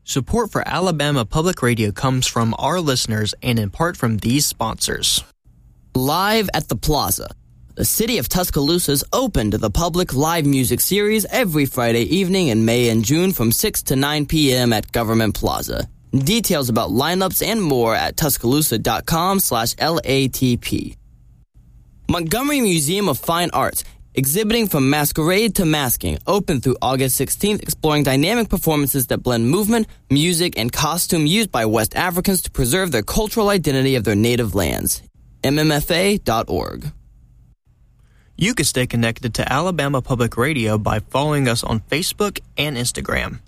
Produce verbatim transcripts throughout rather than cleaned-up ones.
Support for Alabama Public Radio comes from our listeners and in part from these sponsors. Live at the Plaza. The city of Tuscaloosa is open to the public live music series every Friday evening in May and June from six to nine p.m. at Government Plaza. Details about lineups and more at tuscaloosa.com slash LATP. Montgomery Museum of Fine Arts, exhibiting from masquerade to masking, open through August sixteenth, exploring dynamic performances that blend movement, music, and costume used by West Africans to preserve their cultural identity of their native lands. M M F A dot org. You can stay connected to Alabama Public Radio by following us on Facebook and Instagram.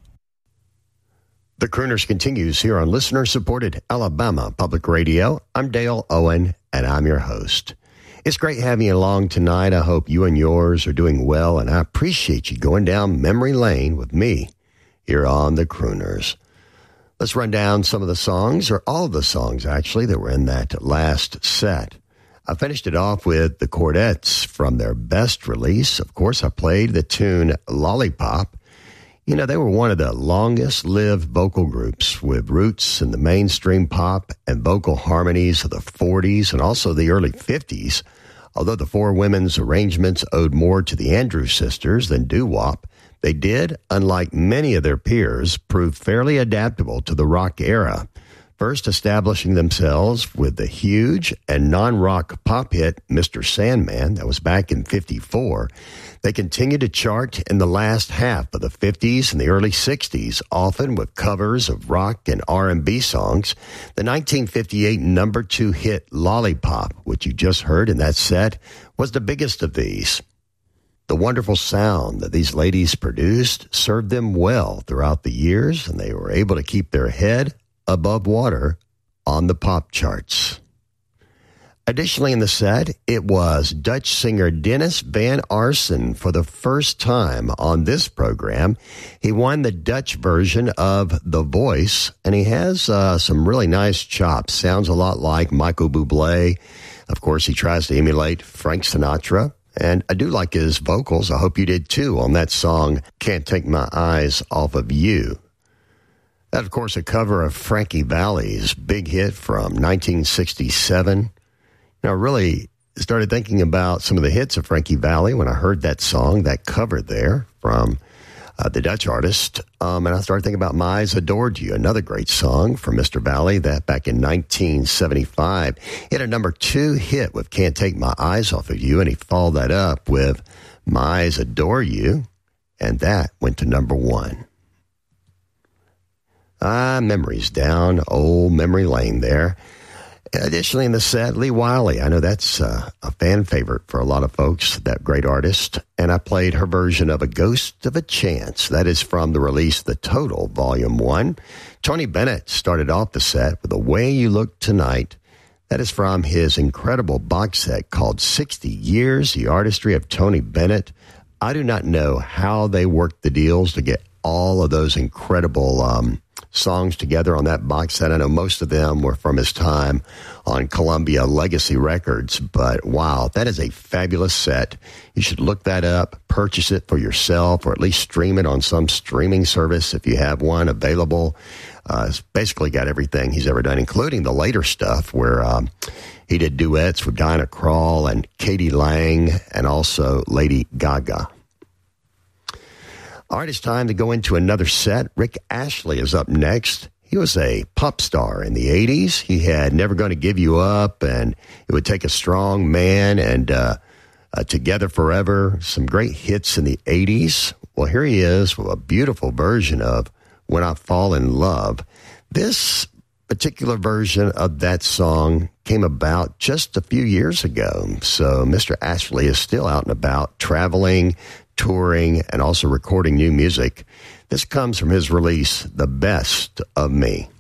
The Crooners continues here on listener-supported Alabama Public Radio. I'm Dale Owen, and I'm your host. It's great having you along tonight. I hope you and yours are doing well, and I appreciate you going down memory lane with me here on The Crooners. Let's run down some of the songs, or all of the songs, actually, that were in that last set. I finished it off with the Chordettes from their best release. Of course, I played the tune Lollipop. You know, they were one of the longest-lived vocal groups with roots in the mainstream pop and vocal harmonies of the forties and also the early fifties. Although the four women's arrangements owed more to the Andrews Sisters than doo-wop, they did, unlike many of their peers, prove fairly adaptable to the rock era, first establishing themselves with the huge and non-rock pop hit Mister Sandman, that was back in fifty-four. They continued to chart in the last half of the fifties and the early sixties, often with covers of rock and R and B songs. The nineteen fifty-eight number two hit Lollipop, which you just heard in that set, was the biggest of these. The wonderful sound that these ladies produced served them well throughout the years, and they were able to keep their head above water on the pop charts. Additionally in the set, it was Dutch singer Dennis Van Arsen for the first time on this program. He won the Dutch version of The Voice, and he has uh, some really nice chops. Sounds a lot like Michael Bublé. Of course, he tries to emulate Frank Sinatra, and I do like his vocals. I hope you did too on that song, Can't Take My Eyes Off of You. That, of course, a cover of Frankie Valli's big hit from nineteen sixty-seven. You know, I really started thinking about some of the hits of Frankie Valli when I heard that song, that cover there from uh, the Dutch artist. Um, and I started thinking about My Eyes Adored You, another great song from Mister Valli, that back in nineteen seventy-five. He had a number two hit with Can't Take My Eyes Off of You, and he followed that up with My Eyes Adore You, and that went to number one. Ah, memories down old memory lane there. Additionally, in the set, Lee Wiley. I know that's uh, a fan favorite for a lot of folks, that great artist. And I played her version of A Ghost of a Chance. That is from the release The Total, Volume one. Tony Bennett started off the set with The Way You Look Tonight. That is from his incredible box set called sixty years, The Artistry of Tony Bennett. I do not know how they worked the deals to get all of those incredible um songs together on that box set. I know most of them were from his time on Columbia Legacy Records, but wow, that is a fabulous set. You should look that up, purchase it for yourself, or at least stream it on some streaming service if you have one available. Uh, it's basically got everything he's ever done, including the later stuff where um, he did duets with Diana Krall and Katie Lang and also Lady Gaga. All right, it's time to go into another set. Rick Astley is up next. He was a pop star in the eighties. He had Never Gonna Give You Up, and It Would Take a Strong Man, and uh, uh, Together Forever. Some great hits in the eighties. Well, here he is with a beautiful version of When I Fall in Love. This particular version of that song came about just a few years ago. So Mister Astley is still out and about, traveling, touring, and also recording new music. This comes from his release, The Best of Me.